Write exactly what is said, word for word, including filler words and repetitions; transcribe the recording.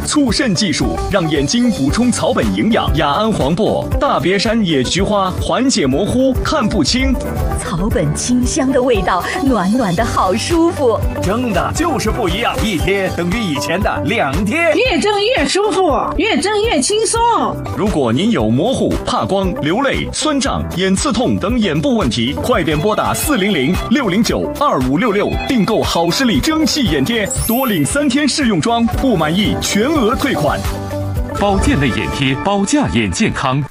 促肾技术，让眼睛补充草本营养。雅安黄柏、大别山野菊花缓解模糊、看不清。 草本清香的味道，暖暖的好舒服。 蒸的就是不一样，一天等于以前的两天。 越蒸越舒服，越蒸越轻松。 如果您有模糊、怕光、流泪、酸胀、眼刺痛等眼部问题，快点拨打四零零六零九二五六六订购好视力蒸汽眼贴，多领三天试用装，不满意全额退款。 保健类眼贴，保驾眼健康。